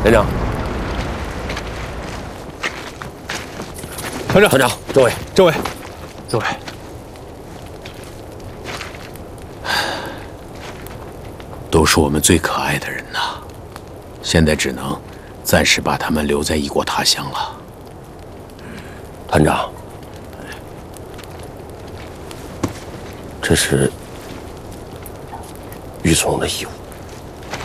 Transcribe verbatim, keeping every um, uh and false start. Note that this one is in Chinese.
连长，团长，团长，政委， 政委，政委， 都是我们最可爱的人呐，现在只能暂时把他们留在异国他乡了。 团长，这是玉总的义务。